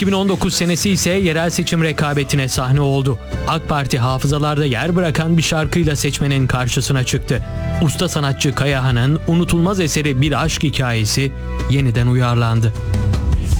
2019 senesi ise yerel seçim rekabetine sahne oldu. AK Parti hafızalarda yer bırakan bir şarkıyla seçmenin karşısına çıktı. Usta sanatçı Kayahan'ın unutulmaz eseri Bir Aşk Hikayesi yeniden uyarlandı.